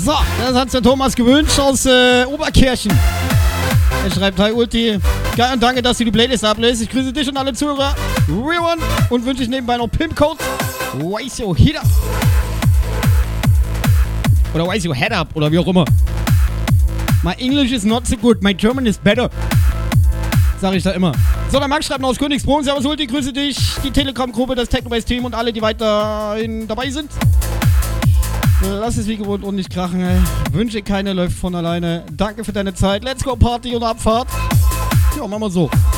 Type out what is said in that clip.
So, das hat der Thomas gewünscht aus Oberkirchen. Er schreibt, hi Ulti, geil und danke, dass du die Playlist ablässt. Ich grüße dich und alle Zuhörer. Real One und wünsche ich nebenbei noch Pimpcodes. Wise your head up. Oder wise your head up oder wie auch immer. My English is not so good, my German is better. Sag ich da immer. So, der Max schreibt noch aus Königsbrunn. Servus Ulti, grüße dich. Die Telegram-Gruppe, das Technobase-Team und alle, die weiterhin dabei sind. Lass es wie gewohnt und nicht krachen, ey. Wünsche keine läuft von alleine. Danke für deine Zeit. Let's go Party und Abfahrt. Ja, machen wir so.